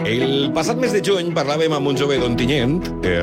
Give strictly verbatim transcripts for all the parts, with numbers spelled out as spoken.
El passat mes de juny parlàvem amb un jove d'Ontinyent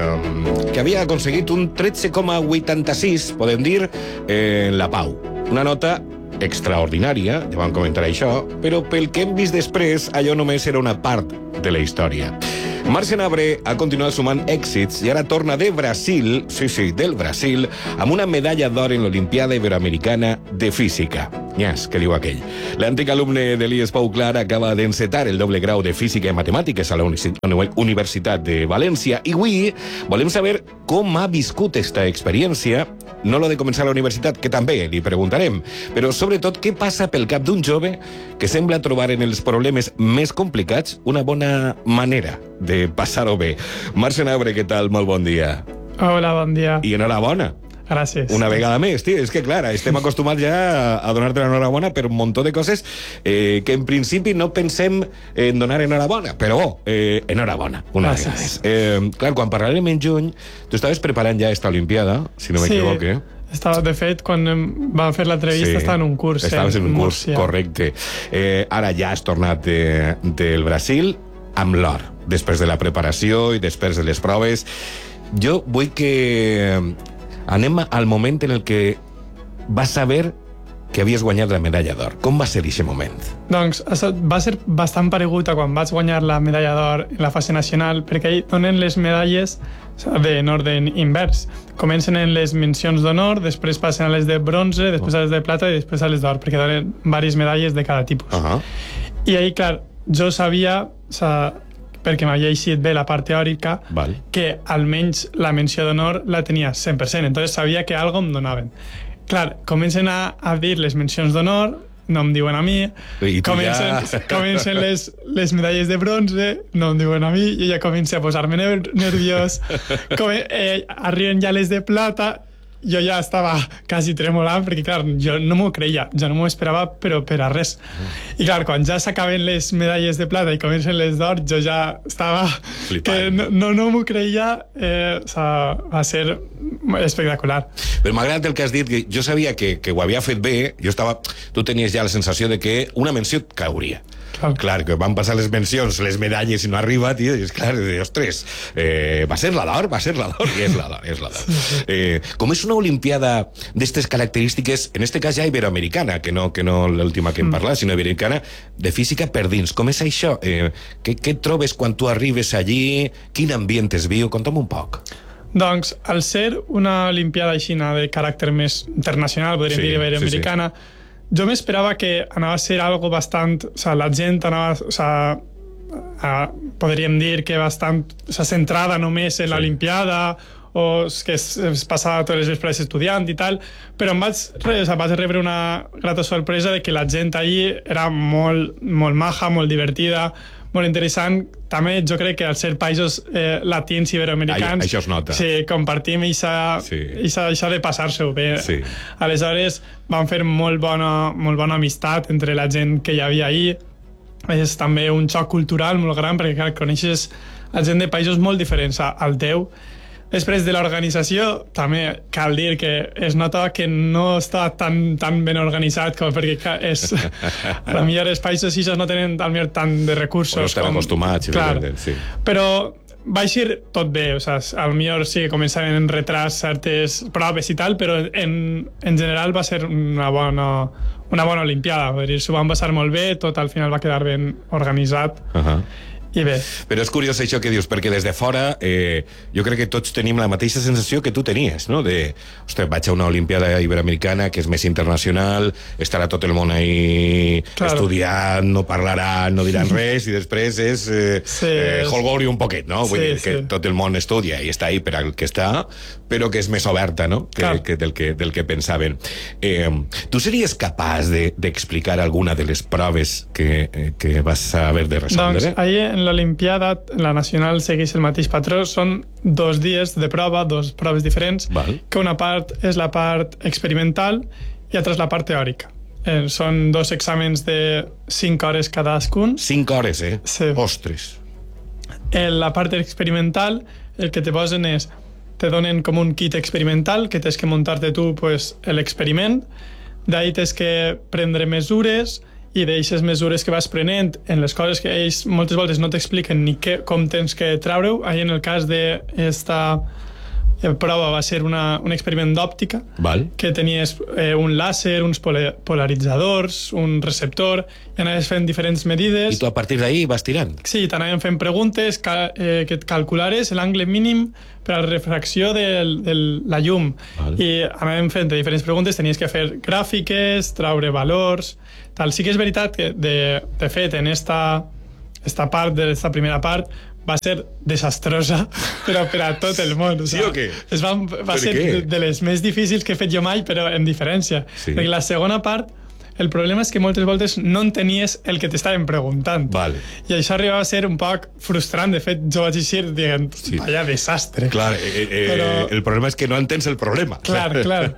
eh, que havia aconseguit un tretze coma vuitanta-sis, podem dir, eh, en la Pau. Una nota extraordinària, ja vam comentar això, però pel que hem vist després, allò només era una part de la història. Marc Senabre ha continuat sumant èxits i ara torna de Brasil, sí, sí, del Brasil, amb una medalla d'or en l'Olimpiada Iberoamericana de Física. Nyas, què diu aquell? L'antic alumne de l'I E S Pau Clar acaba d'encetar el doble grau de Física i Matemàtiques a la Universitat de València i avui volem saber com ha viscut esta experiència, no lo de començar a la universitat, que també li preguntarem, però sobretot què passa pel cap d'un jove que sembla trobar en els problemes més complicats una bona manera de passar-ho bé. Marc Senabre, què tal? Molt bon dia. Hola, bon dia. I enhorabona. Gràcies. Una vegada més, tio. És que, clar, estem acostumats ja a donar-te l'enhorabona per un muntó de coses eh, que en principi no pensem en donar enhorabona, però eh, enhorabona, una vegada més. Eh, clar, quan parlarem en juny, tu estaves preparant ja esta Olimpiada, si no m'equivoque. Sí. Estava, de fet, quan vam fer l'entrevista, sí, estava en un curs. Estaves en un curs, Múrcia. Correcte. Eh, ara ja has tornat de, del Brasil amb l'or, després de la preparació i després de les proves. Jo vull que anem al moment en el que vas saber que havies guanyat la medalla d'or. Com va ser aquest moment? Doncs va ser bastant paregut a quan vaig guanyar la medalla d'or en la fase nacional, perquè ahir donen les medalles en ordre invers. Comencen en les mencions d'honor, després passen a les de bronze, després a les de plata i després a les d'or, perquè donen diverses medalles de cada tipus. Uh-huh. I ahir, clar, jo sabia, o sigui, perquè m'havia eixit bé la part teòrica, Val. que almenys la menció d'honor la tenia cent per cent, entonces sabia que algo em donaven. Clar, comencen a, a dir les mencions d'honor, no em diuen a mi, comencen, ja... comencen les, les medalles de bronze, no em diuen a mi, jo ja començo a posar-me nerviós, Com, eh, arriben ja les de plata, jo ja estava quasi tremolant, perquè, clar, jo no m'ho creia, jo no m'ho esperava, però per a res. I, clar, quan ja s'acaben les medalles de plata i comencen les d'or, jo ja estava... Flipant. Que no, no, no m'ho creia, eh, o sigui, va ser espectacular. Però m'agrada el que has dit, que jo sabia que, que ho havia fet bé, jo estava... Tu tenies ja la sensació de que una menció et cauria. Clar. clar, que van passar les mencions, les medalles i no arriba, tio, i és clar, ostres, eh, va ser la d'or, va ser la d'or, i és la d'or, és la d'or. Eh, com és una olimpiada d'estes característiques, en este cas ja iberoamericana, que no, que no l'última que hem parlat, sinó iberoamericana, de física per dins, com és això? Eh, què, què et trobes quan tu arribes allí? Quin ambient es viu? Conta'm un poc. Doncs, al ser una olimpiada aixina de caràcter més internacional, podríem sí, dir iberoamericana, sí, sí. Jo m'esperava que anava a ser algo bastant... O sigui, la gent anava... O sigui, a, podríem dir que bastant o sigui, centrada només en sí. l'Olimpiada, o que es, es passava totes les vesprades estudiant i tal, però em vaig, o sigui, vaig rebre una grata sorpresa de que la gent allí era molt, molt maja, molt divertida, molt interessant. També jo crec que al ser països eh, latins i iberoamericans, això es nota. Sí, compartim això sí. de passar-se-ho bé. Sí. Aleshores vam fer molt bona, molt bona amistat entre la gent que hi havia ahir. És també un xoc cultural molt gran, perquè clar, coneixes la gent de països molt diferents al teu. Després de l'organització, també cal dir que es nota que no està tan, tan ben organitzat, com perquè és, a la millor els països així no tenen tant de recursos. Però estan com, acostumats, clar, sí. Però va eixir tot bé, o sigui, a lo millor sí que començaven en retras certes proves i tal, però en, en general va ser una bona, una bona olimpiada. S'ho van passar molt bé, tot al final va quedar ben organitzat. Uh-huh. I bé. Però és curiós això que dius, perquè des de fora eh, jo crec que tots tenim la mateixa sensació que tu tenies, no? De, ostres, vaig a una olimpiada iberoamericana que és més internacional, estarà tot el món ahí claro. estudiant, no parlaran, no diran res, i després és eh, sí, eh, holgori un poquet, no? Vull sí, dir que sí. tot el món estudia i està ahí per al que està, però que és més oberta, no? Que, claro. que, del, que, del que pensaven. Eh, tu series capaç d'explicar de, alguna de les proves que, eh, que vas haver de resoldre? Doncs ahir en l'Olimpiada, la nacional segueix el mateix patró, són dos dies de prova, dos proves diferents, Val. que una part és la part experimental i altra és la part teòrica. Eh, són dos exàmens de cinc hores cadascun. Cinc hores, eh? Sí. Ostres. En la part experimental, el que te posen és, te donen com un kit experimental que tens que muntar-te tu pues, l'experiment, d'ahí tens que prendre mesures i d'aixes mesures que vas prenent en les coses que ells moltes voltes no t'expliquen ni que, com tens que treure-ho. Ahí en el cas d'esta prova va ser una, un experiment d'òptica, Val. que tenies eh, un làser, uns polaritzadors, un receptor, i anaves fent diferents medides. I tu a partir d'ahí vas tirant? Sí, t'anaven fent preguntes cal, eh, que et calculares l'angle mínim per a la refracció de la llum. Val. I anàvem fent diferents preguntes, tenies que fer gràfiques, traure valors, tal. Sí que és veritat que, de, de fet, en esta, esta part, de esta primera part, va ser desastrosa, però per a tot el món. O Sí sea, o què? Es va, va ser què? de, de les més difícils que he fet jo mai, però en diferència. Sí. Perquè la segona part, el problema és que moltes voltes no entenies el que t'estaven preguntant. Vale. I això arribava a ser un poc frustrant. De fet, jo vaig eixir dient, Sí. vaya desastre. Clar, eh, eh, Però- el problema és que no entens el problema. Clar, clar.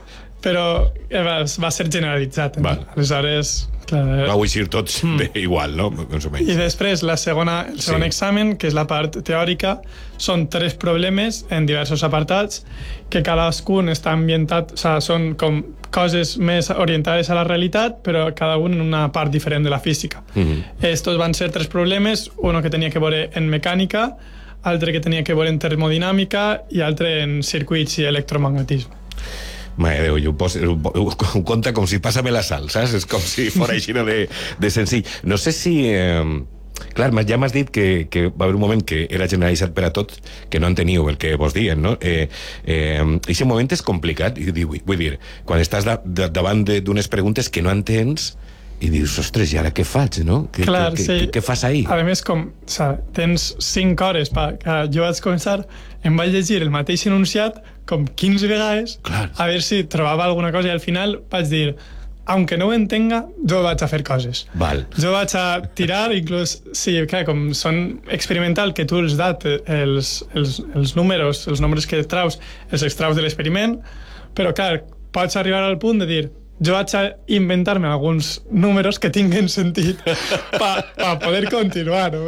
Però eh, va, va ser generalitzat. Val. Aleshores, clar, eh, Vau eixir tots Mm. bé, igual, no? Més o menys. I després, la segona, el segon Sí. examen, que és la part teòrica, són tres problemes en diversos apartats, que cadascun està ambientat, o sigui, són com coses més orientades a la realitat, però cada un en una part diferent de la física. Mhm. Estos van ser tres problemes, uno que tenia que veure en mecànica, altre que tenia que veure en termodinàmica i altre en circuits i electromagnetisme. Mare de Déu, jo ho, poso, ho, ho, ho compta com si passa-me la sal, saps? És com si fos així de, de senzill. No sé si... Eh, clar, ja m'has dit que, que va haver un moment que era generalitzat per a tot, que no enteníeu el que vos diuen, no? Eh, eh, aquest moment és complicat, i vull, vull dir, quan estàs da, da, davant d'unes preguntes que no entens i dius, ostres, i ara què faig, no? Què, Clar, què, sí. què, què fas ahir? A més, com o sigui, tens cinc hores, pa, que jo vaig començar, em vaig llegir el mateix enunciat com quinze vegades, Clar. a veure si trobava alguna cosa, i al final vaig dir, aunque no ho entenga, jo vaig a fer coses. Val. Jo vaig a tirar, inclús, sí, clar, com són experimental, que tu els dat els, els, els números, els nombres que traus, els extraus de l'experiment, però, clar, pots arribar al punt de dir, jo vaig a inventar-me alguns números que tinguin sentit per pa poder continuar. No?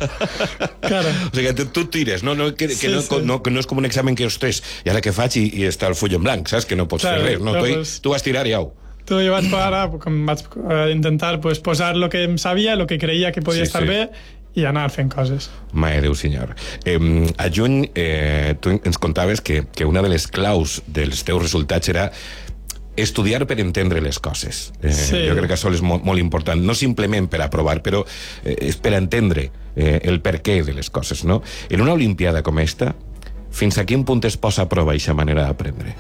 Claro. O sigui, tu, tu tires, no? no que, que, Sí, no, sí. no, que no és com un examen que, ostres, i ara què faig? I, i està el full en blanc, saps? Que no pots Clar, fer res, no? no, Tu, pues- tu vas tirar i au. Tu, jo vaig parar, com vaig eh, intentar pues, posar el que em sabia, el que creia que podia Sí, estar sí. bé, i anar fent coses. Mare Déu, senyor. Eh, a juny eh, tu ens contaves que, que una de les claus dels teus resultats era estudiar per entendre les coses. Eh, Sí. Jo crec que això és molt, molt important, no simplement per aprovar, però eh, és per entendre eh, el perquè de les coses, no? En una olimpiada com esta, fins a quin punt es posa a prova aquesta manera d'aprendre?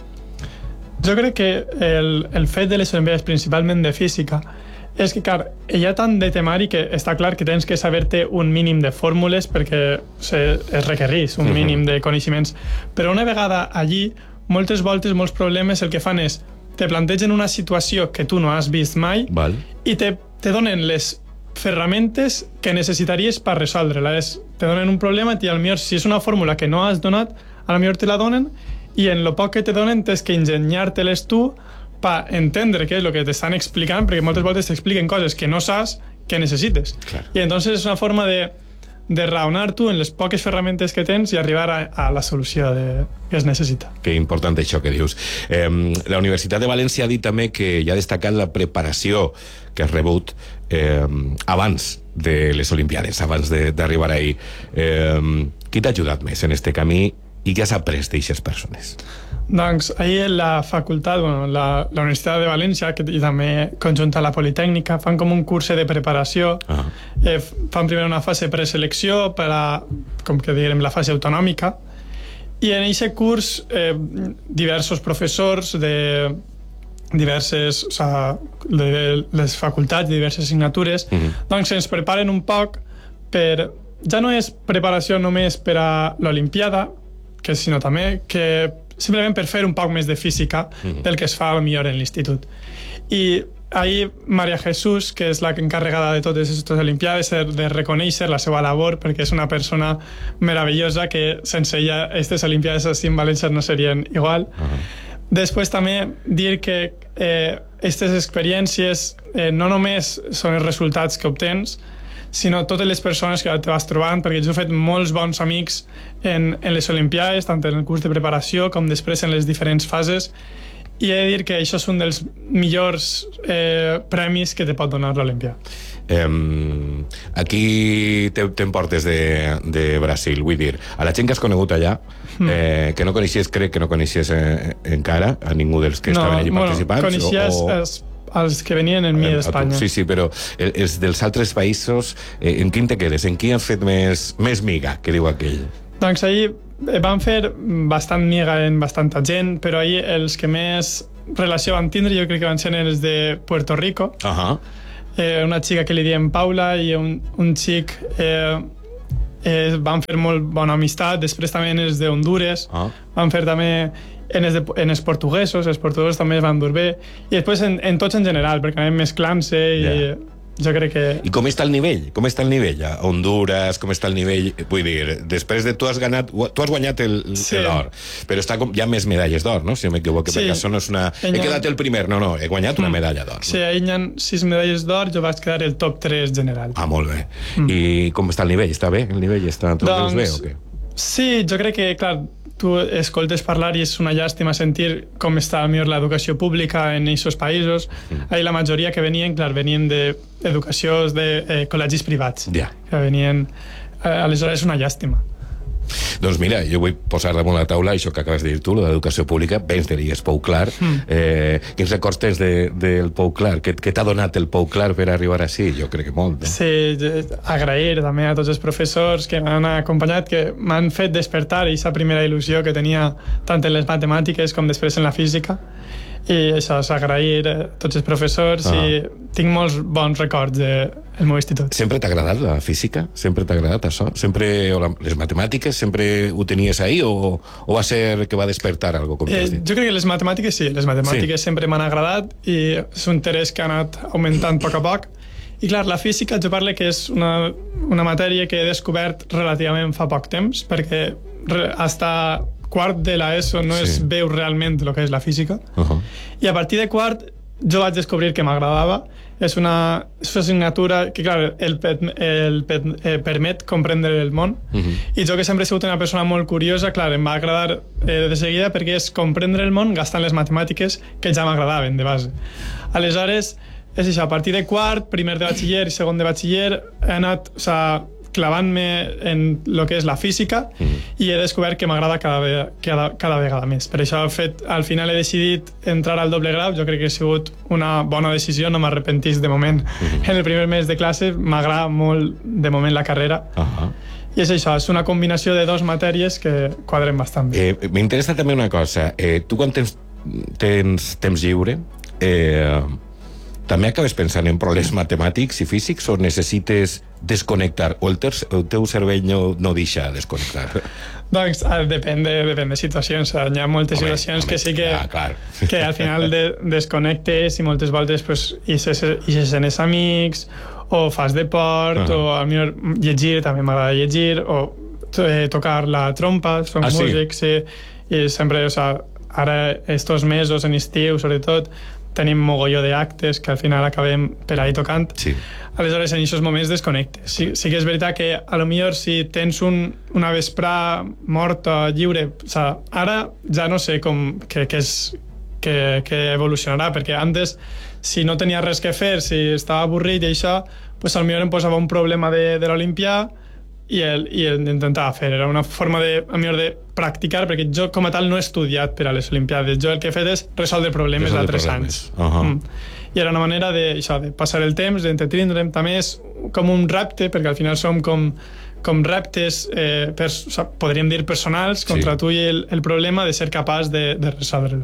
Jo crec que el, el fet de les Olimpiades, principalment de física, és que, clar, hi ha tant de temari que està clar que tens que saber-te un mínim de fórmules perquè se, es requereix un mínim de coneixements. Però una vegada allí, moltes voltes, molts problemes, el que fan és te plantegen una situació que tu no has vist mai Val? i te, te donen les ferramentes que necessitaries per resoldre-la. És, te donen un problema i potser si és una fórmula que no has donat, a lo millor te la donen i en lo poc que te donen tens que ingeniar-te-les tu per entendre què és el que t'estan explicant, perquè moltes voltes t'expliquen coses que no saps que necessites. Clar. I entonces és una forma de, de raonar tu en les poques ferramentes que tens i arribar a, a la solució de, que es necessita. Que important això que dius. Eh, la Universitat de València ha dit també que ja ha destacat la preparació que has rebut eh, abans de les Olimpiades, abans d'arribar ahir. Eh, qui t'ha ajudat més en este camí i què has après d'aixes persones? Doncs ahir la facultat, bueno, la, la Universitat de València que, i també conjunta a la Politècnica fan com un curs de preparació. Ah. Eh, fan primer una fase preselecció per a, com que diguem, la fase autonòmica, i en aquest curs eh, diversos professors de diverses, o sigui, de les facultats, de diverses assignatures, Mhm. doncs ens preparen un poc per... Ja no és preparació només per a l'Olimpiada, que sinó també que simplement per fer un poc més de física Mhm. del que es fa millor en l'institut. I ahir Maria Jesús, que és la encarregada de totes aquestes Olimpiades, de reconèixer la seva labor, perquè és una persona meravellosa que sense ella aquestes Olimpiades així en València no serien igual. Uh-huh. Després també dir que eh, aquestes experiències eh, no només són els resultats que obtens, sinó totes les persones que te vas trobant, perquè jo he fet molts bons amics en, en les Olimpiades, tant en el curs de preparació com després en les diferents fases, i he de dir que això és un dels millors eh, premis que te pot donar l'Olimpia. Um, aquí t'emportes de, de Brasil, vull dir, a la gent que has conegut allà, mm. eh, que no coneixies, crec que no coneixies eh, encara a ningú dels que no, estaven allí bueno, participants. Coneixies o, o... Els, els que venien en mi d'Espanya. Sí, sí, però els dels altres països, eh, en quin te quedes? En qui has fet més, més miga, que diu aquell? Doncs ahir van fer bastant miga en bastanta gent, però ahir els que més relació van tindre jo crec que van ser els de Puerto Rico. Ahà. Uh-huh. Eh, una xica que li diem Paula i un, un xic eh, eh, van fer molt bona amistat. Després també en els d'Honduras ah. van fer també en els, de, en els portuguesos, els portuguesos també es van dur bé, i després en, en tots en general, perquè anem mesclant-se i yeah. jo crec que... I com està el nivell? Com està el nivell a Honduras? Com està el nivell? Vull dir, després de tu has ganat, tu has guanyat el, sí. l'or, però està com, hi ha més medalles d'or, no? Si no m'equivoco, sí. perquè això no és una... He ha... quedat el primer, no, no, he guanyat una medalla d'or. Sí, no? hi ha sis medalles d'or, jo vaig quedar el top tres general. Ah, molt bé. Mm. I com està el nivell? Està bé? El nivell està tot doncs, bé o què? Sí, jo crec que, clar, tu escoltes parlar i és una llàstima sentir com està millor l'educació pública en aquests països. Mm. Ahí la majoria que venien, clar, venien d'educació de eh, col·legis privats. Yeah. Que venien... Eh, aleshores és una llàstima. Doncs mira, jo vull posar damunt la taula això que acabes de dir tu, l'educació pública, vens de l'I E S Pou Clar. Mm. Eh, quins records tens de, del Pou Clar? Què, què t'ha donat el Pou Clar per arribar així? Jo crec que molt. No? Sí, agrair també a tots els professors que m'han acompanyat, que m'han fet despertar aquesta primera il·lusió que tenia tant en les matemàtiques com després en la física. I això és agrair a tots els professors ah. i tinc molts bons records del meu institut. Sempre t'ha agradat la física? Sempre t'ha agradat això? Sempre, o la, les matemàtiques, sempre ho tenies ahí o, o va ser que va despertar algo? Com eh, jo crec que les matemàtiques sí, les matemàtiques sí. sempre m'han agradat i és un interès que ha anat augmentant a poc a poc. I clar, la física jo parlo que és una, una matèria que he descobert relativament fa poc temps, perquè hasta quart de l'ESO no sí. es veu realment el que és la física. Uh-huh. I a partir de quart jo vaig descobrir que m'agradava. És una, és una assignatura que, clar, el, pet, el pet, eh, permet comprendre el món. Uh-huh. I jo, que sempre he sigut una persona molt curiosa, clar, em va agradar eh, de seguida perquè és comprendre el món gastant les matemàtiques que ja m'agradaven de base. Aleshores, és això, a partir de quart, primer de batxiller i segon de batxiller, he anat, o sigui, clavant-me en el que és la física mm. i he descobert que m'agrada cada, ve cada, cada vegada més. Per això fet, al final he decidit entrar al doble grau. Jo crec que ha sigut una bona decisió, no m'arrepentís de moment. Mm. En el primer mes de classe m'agrada molt de moment la carrera. Uh-huh. I és això, és una combinació de dues matèries que quadren bastant bé. Eh, M'interessa també una cosa. Eh, tu quan tens, tens temps lliure... Eh, també acabes pensant en problemes matemàtics i físics o necessites desconnectar? O el, ter el teu cervell no, no deixa desconnectar? Doncs depèn de, depèn de situacions. Hi ha moltes home, situacions home, que sí que, ja, que al final de, desconnectes i moltes voltes pues, ixes en els amics o fas deport uh -huh. o a mi llegir, també m'agrada llegir, o eh, tocar la trompa, som ah, músics sí? Sí, i sempre, o sea, ara estos mesos en estiu sobretot tenim mogolló d'actes que al final acabem per ahí tocant. Sí. Aleshores, en aquests moments desconnectes. Sí, sí que és veritat que a lo millor si tens un, una vesprà morta, lliure, o sea, ara ja no sé com que, que, és, que, que evolucionarà, perquè antes, si no tenia res que fer, si estava avorrit i això, pues a lo millor em posava un problema de, de l'Olimpia i el, i el intentava fer. Era una forma de, a millor de practicar, perquè jo com a tal no he estudiat per a les Olimpiades. Jo el que he fet és resoldre problemes de tres anys. Uh -huh. mm. I era una manera de, això, de passar el temps, d'entretindre'm. També és com un repte, perquè al final som com, com reptes, eh, per, o sigui, podríem dir personals, contra sí. tu i el, el problema de ser capaç de, de resoldre-lo.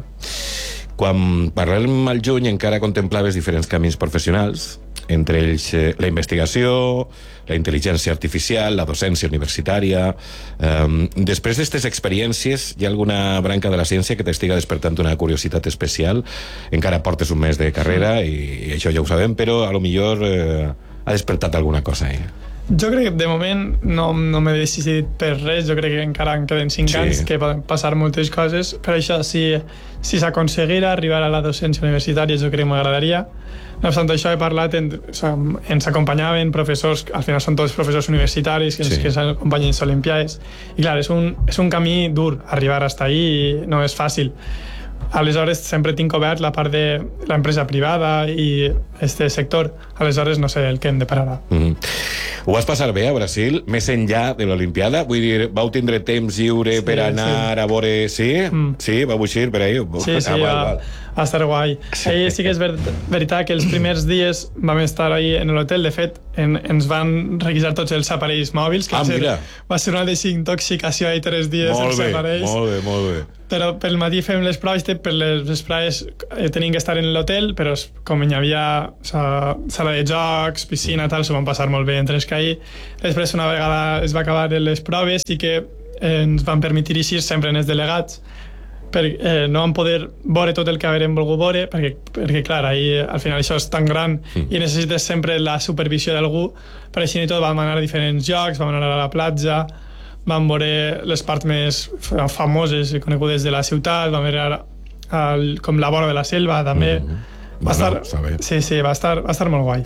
Quan parlàvem al juny encara contemplaves diferents camins professionals, entre ells eh, la investigació, la intel·ligència artificial, la docència universitària. Um, després d'aquestes experiències, hi ha alguna branca de la ciència que t'estiga despertant una curiositat especial? Encara portes un mes de carrera i, i això ja ho sabem, però a lo millor eh, ha despertat alguna cosa ahí. Jo crec que de moment no, no m'he decidit per res. Jo crec que encara en queden cinc sí. anys, que poden passar moltes coses. Per això, si, si s'aconseguira arribar a la docència universitària, jo crec que m'agradaria. No obstant això, he parlat, en, o sigui, ens acompanyaven professors, al final són tots professors universitaris que, sí. que ens acompanyen a les Olimpiades. I clar, és un, és un camí dur arribar fins ahí i no és fàcil. aleshores sempre tinc obert la part de l'empresa privada i este sector. Aleshores no sé el que em depararà. Mm-hmm. Ho vas passar bé a Brasil, més enllà de l'Olimpiada? Vull dir, vau tindre temps lliure sí, per anar sí. a veure... Sí? Mm. Sí? Vau eixir per ahí? Sí, sí, ah, val, val. Va estar guai. Sí. Ahí sí que és ver veritat que els primers dies vam estar ahí en l'hotel. De fet, en, ens van requisar tots els aparells mòbils, que ah, va, ser, mira. va ser una desintoxicació ahí tres dies molt els bé, aparells. Molt bé, molt bé. Però pel matí fem les proves, per les proves eh, tenim que estar en l'hotel, però com hi havia o sigui, sala de jocs, piscina, tal, s'ho van passar molt bé entre els que ahir. Després, una vegada es va acabar les proves, sí que eh, ens van permetre eixir sempre en els delegats, perquè eh, no vam poder veure tot el que haguem volgut veure, perquè, perquè clar, ahir, al final això és tan gran mm. i necessites sempre la supervisió d'algú. Per així i tot vam anar a diferents llocs, vam anar a la platja, vam veure les parts més famoses i conegudes de la ciutat, vam veure el, com la vora de la selva també. Mm-hmm. Va bueno, estar, sí, sí, va estar, va estar molt guai.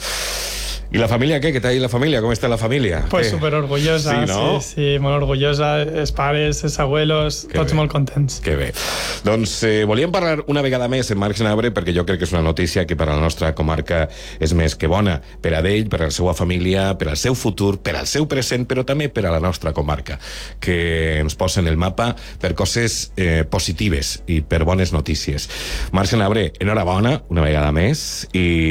I la família, què? Què tal la família? Com està la família? Pues súper orgullosa, sí, no? sí, sí, molt orgullosa. Els pares, els abuelos, que tots bé. Molt contents. Que bé. Doncs eh, volíem parlar una vegada més en Marc Senabre, perquè jo crec que és una notícia que per a la nostra comarca és més que bona. Per a ell, per a la seva família, per al seu futur, per al seu present, però també per a la nostra comarca, que ens posa en el mapa per coses eh, positives i per bones notícies. Marc Senabre, enhorabona, una vegada més,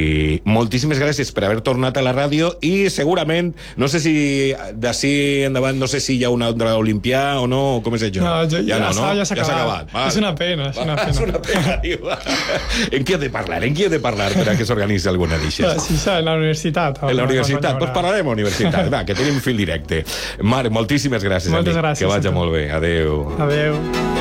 i moltíssimes gràcies per haver tornat a la ràdio i segurament, no sé si d'ací endavant, no sé si hi ha una altra Olimpià o no, o com és això? No, jo, ja, ja, no, no? ja s'ha acabat. acabat. És una pena, és una pena. És una pena, diu. En què he de parlar? En què he de parlar per a que s'organitzi alguna d'ixes? Sí, sí, en la universitat. En la universitat? Doncs pues parlarem a la universitat. Va, que tenim fil directe. Marc, moltíssimes gràcies. Moltes gràcies. Que vagi molt bé. Adeu. Adeu.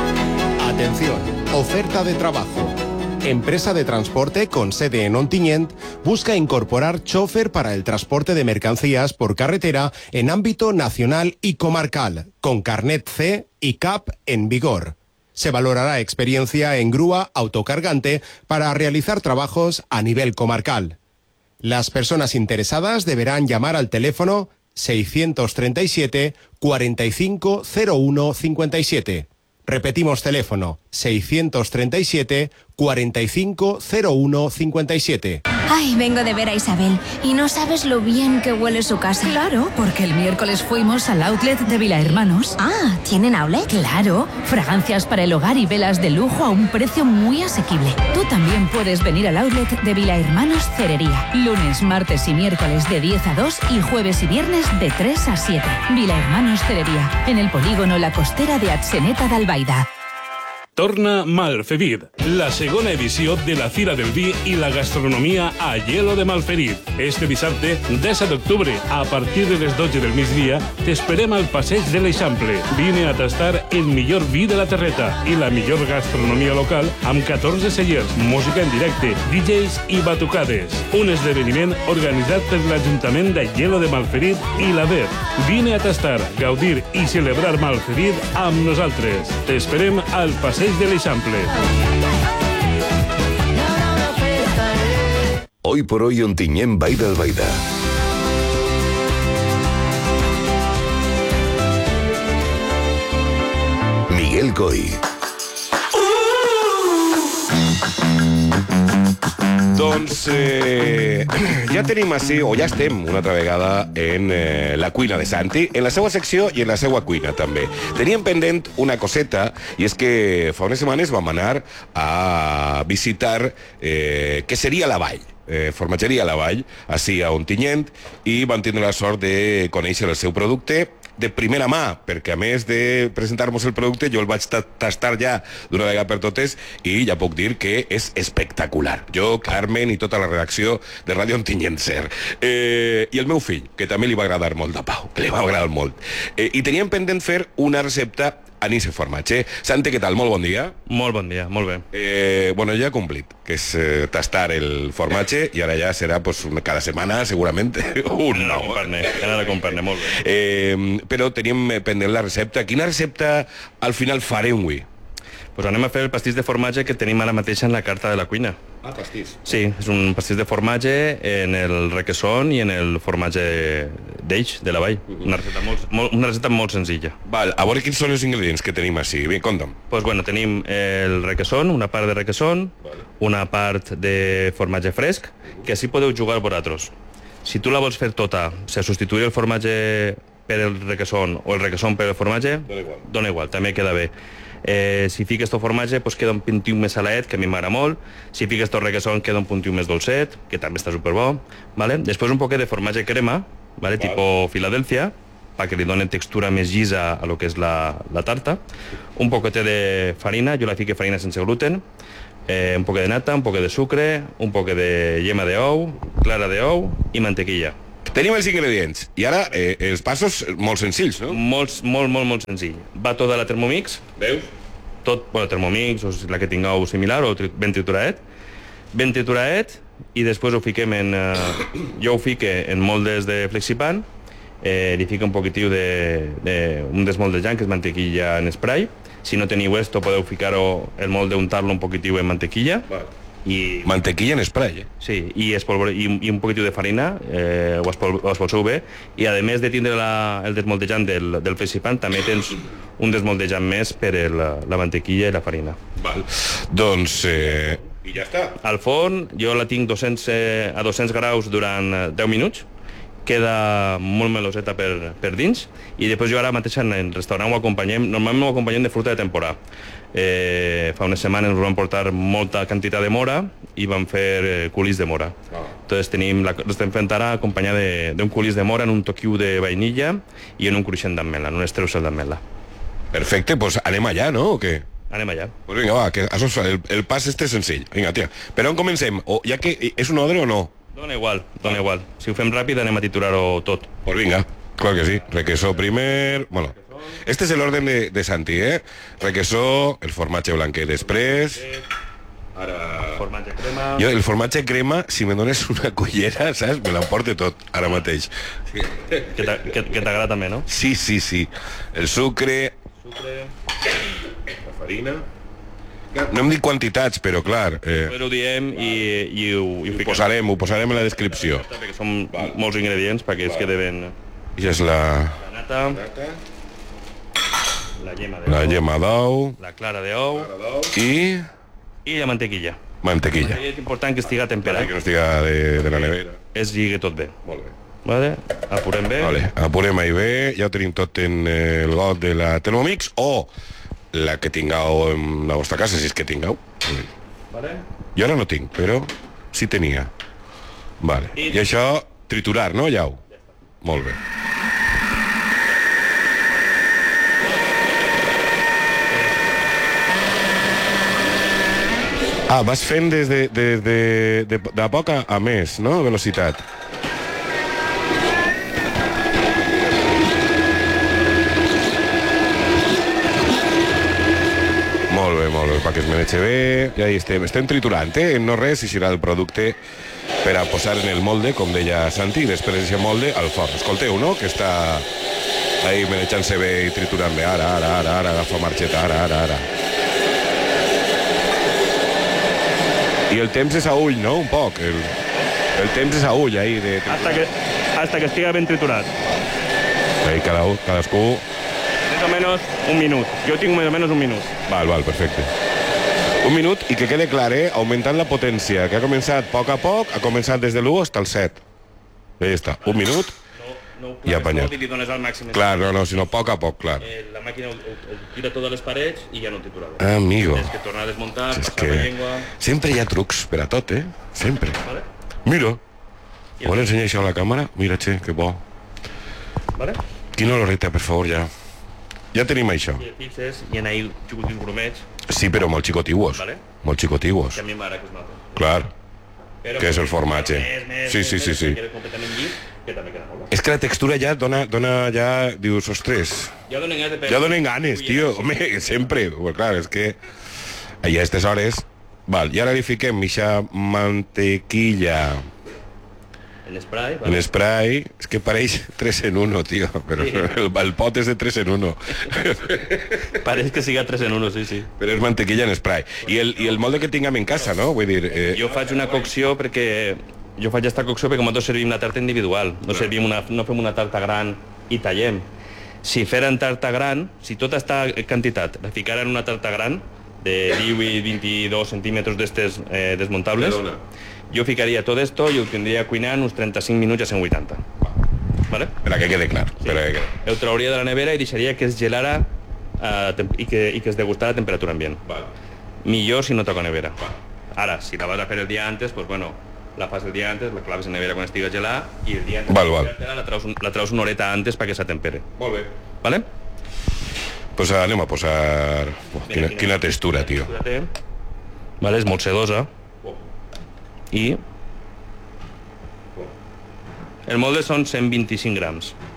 Atención, oferta de trabajo. Empresa de transporte con sede en Ontinyent busca incorporar chofer para el transporte de mercancías por carretera en ámbito nacional y comarcal, con carnet C y C A P en vigor. Se valorará experiencia en grúa autocargante para realizar trabajos a nivel comarcal. Las personas interesadas deberán llamar al teléfono seiscientos treinta y siete, cuarenta y cinco, cero uno, cincuenta y siete. Repetimos teléfono seiscientos treinta y siete, cuarenta y cinco, cero uno, cincuenta y siete. Ay, vengo de ver a Isabel y no sabes lo bien que huele su casa. Claro, porque el miércoles fuimos al outlet de Vila Hermanos. Ah, ¿tienen outlet? Claro, fragancias para el hogar y velas de lujo a un precio muy asequible. Tú también puedes venir al outlet de Vila Hermanos Cerería. Lunes, martes y miércoles de diez a dos y jueves y viernes de tres a siete. Vila Hermanos Cerería, en el polígono La Costera de Atzeneta d'Albaida. Torna Malferit, la segona edició de la Fira del Vi i la Gastronomia a Aielo de Malferit. Este dissabte, disset d'octubre, a partir de les dotze del migdia, t'esperem al Passeig de l'Eixample. Vine a tastar el millor vi de la terreta i la millor gastronomia local amb catorze cellers, música en directe, D Js i batucades. Un esdeveniment organitzat per l'Ajuntament d'Aielo de Malferit i la D E P. Vine a tastar, gaudir i celebrar Malferit amb nosaltres. T'esperem al Passeig de l'Eixample. Hoy por hoy Ontinyent Vall d'Albaida. Miguel Coy. Doncs eh, ja tenim així, o ja estem una altra vegada en eh, la cuina de Santi, en la seva secció i en la seva cuina també. Teníem pendent una coseta, i és que fa unes setmanes vam anar a visitar eh, què seria la Vall. Eh, formatgeria La Vall, així a Ontinyent, i vam tindre la sort de conèixer el seu producte de primera mà, perquè a més de presentar-nos el producte, jo el vaig tastar ja d'una vegada per totes i ja puc dir que és espectacular. Jo, Carmen i tota la redacció de Ràdio Ontinyent Ser. Eh, I el meu fill, que també li va agradar molt de Pau, que li va agradar molt. Eh, I teníem pendent fer una recepta anís i formatge. Santi, què tal? Molt bon dia. Molt bon dia, molt bé. Eh, bueno, ja he complit, que és eh, tastar el formatge, i ara ja serà pues, cada setmana, segurament, un nou. Anar a comprar-ne, molt bé. Eh, però teníem pendent la recepta. Quina recepta al final farem avui? Pues anem a fer el pastís de formatge que tenim ara mateix en la carta de la cuina. Ah, pastís. Sí, és un pastís de formatge en el requesón i en el formatge d'Eix, de la Vall. Una recepta molt, molt, una recepta molt senzilla. Val, a veure quins són els ingredients que tenim així. Bé, conta'm. Pues bueno, tenim el requesón, una part de requesón, vale. Una part de formatge fresc, que així podeu jugar vosaltres. Si tu la vols fer tota, o sigui, substituir el formatge per el requesón o el requesón per el formatge, dona igual, dona igual també queda bé. Eh, si fiques tot formatge, pues queda un puntiu més saladet, que a mi m'agrada molt. Si fiques tot requesón, queda un puntiu més dolcet, que també està superbo. Vale? Després un poquet de formatge crema, vale? Vale. Tipo Filadèlfia, perquè li doni textura més llisa a lo que és la, la tarta. Un poquet de farina, jo la fique farina sense gluten. Eh, un poquet de nata, un poquet de sucre, un poquet de llema d'ou, clara d'ou i mantequilla. Tenim els ingredients. I ara, eh, els passos molt senzills, no? Molt, molt, molt, molt senzill. Va tot a la Thermomix. Veus? Tot, bueno, Thermomix, o la que tingueu similar, o ben trituradet. Ben trituradet, i després ho fiquem en... Eh, jo ho fique en moldes de flexipan, eh, li fico un poquitiu de, de un desmoldejant, que és mantequilla en spray. Si no teniu esto, podeu ficar-ho el molde, untar-lo un poquitiu en mantequilla. Vale. I, mantequilla en spray, eh? Sí, i, espolvore, i, i un poquitiu de farina, eh, ho, espol, ho espolseu bé, i a més de tindre la, el desmoldejant del, del flexipan, també tens un desmoldejant més per el, la mantequilla i la farina. Val. Doncs, eh, i ja està. Al forn, jo la tinc dos-cents, eh, a dos-cents graus durant deu minuts, queda molt meloseta per, per dins, i després jo ara mateix en el restaurant ho acompanyem, normalment ho acompanyem de fruta de temporada. Eh, fa unes setmanes ens van portar molta quantitat de mora i vam fer eh, culis de mora. Oh. Entonces tenim la, l'estem fent ara acompanyada d'un culis de mora en un toquiu de vainilla i en un cruixent d'ametla, en un estreussel d'ametla. Perfecte, doncs pues anem allà, no? O què? Anem allà. Pues vinga, va, que el, el pas este és senzill. Vinga, tia. Per on comencem? O, ja que és un ordre o no? Dona igual, dona ah. igual. Si ho fem ràpid anem a titular-ho tot. Pues vinga, clar que sí. Requesó primer... Bueno, este és l'ordre de, de Santi, eh? Requesó, el formatge blanquet després... Ara... Formatge crema... Jo, el formatge crema, si me dones una cullera, saps? Me l'emporte tot, ara mateix. Sí. Que t'agrada també, no? Sí, sí, sí. El sucre... Sucre... La farina... No hem dit quantitats, però clar... Eh, però ho diem i, i, ho, i ho, ho posarem, ho posarem en la descripció. Perquè són val. molts ingredients perquè es quede ben... I és la... La nata... nata. La llema d'ou. La llema d'ou. La clara d'ou. I... I la mantequilla. Mantequilla. És important que estiga temperat. Que no estiga de, de la nevera. Es lligui tot bé. Molt bé. Vale? Apurem bé. Vale, apurem ahí bé. Ja ho tenim tot en el got de la Thermomix o la que tingueu en la vostra casa, si és que tingueu. Vale. Jo ara no tinc, però sí tenia. Vale. I, I això, triturar, no, Llau? Ja està. Molt bé. Ah, vas fent des de, de, de, de, de a poc a, a més, no? Velocitat. Molt bé, molt bé, perquè es maneja bé. Ja hi estem. Estem triturant, eh? No res, i serà el producte per a posar en el molde, com deia Santi, i després d'aquest molde al forn. Escolteu, no?, que està ahí manejant-se bé i triturant bé. Ara, ara, ara, ara, agafa marxeta, ara, ara, ara. I el temps és a ull, no?, un poc. El, el temps és a ull, ahí, de... Hasta que, hasta que estiga ben triturat. Ahí, cada, cadascú... Més o menys un minut. Jo tinc més o menys un minut. Val, val, perfecte. Un minut i que quede clar, eh? Augmentant la potència, que ha començat a poc a poc, ha començat des de l'u fins al set. Ja està, un minut no, no i apanyat. I li dones al màxim. Clar, no, no, sinó a poc a poc, clar. Eh, la màquina ho, ho, ho tira totes les parets i ja no tritura. Ah, amigo. Tens que tornar a desmuntar, és passar que... la llengua... Sempre hi ha trucs per a tot, eh? Sempre. Vale. Mira. Vol ensenyar això a la càmera? Mira, che, que bo. Vale. Quina oloreta, per favor, ja. Ja tenim això. I fixes, i en ahí xicotins grumets. Sí, però molt xicotiuos. Vale. Molt xicotiuos. Que a mi m'agrada que es noten. Clar. Però que és el formatge. Més, més, sí, sí, més, sí, sí. Que completament llis, que també queda molt bé. És que la textura ja dona, dona ja... Dius, ostres... Ja donen ganes de... Ja donen ganes, tio. Home, sempre. Pues clar, és que... A aquestes hores... Val, i ara li fiquem mixa mantequilla En spray, vale. En spray, és que pareix tres en uno, tio, però sí. el, el pot és de tres en uno. Pareix que siga tres en uno, sí, sí. Però és mantequilla en spray. I el, i el molde que tinguem en casa, no? Vull dir... Eh... Jo faig una cocció perquè... Jo faig aquesta cocció perquè nosaltres servim una tarta individual. No, servim una, no fem una tarta gran i tallem. Si feren tarta gran, si tota aquesta quantitat la ficaren en una tarta gran de divuit a vint-i-dos centímetres d'estes eh, desmuntables, jo ficaria tot esto i ho tindria cuinant uns trenta-cinc minuts a cent vuitanta. ¿Vale? Per a que quede clar. Sí. Que... Ho trauria de la nevera i deixaria que es gelara uh, i, que, i que es degustara a temperatura ambient. Vale. Millor si no toca nevera. Vale. Ara, si la vas a fer el dia antes, pues bueno, la fas el dia antes, la claves en nevera quan estigui gelada i el dia antes val, val. la traus, la traus una horeta antes perquè s'atempere. Molt bé. Vale? Pues anem a posar... Oh, quina, quina, quina textura, tio. Textura vale, és molt sedosa. I el molde són cent vint-i-cinc grams.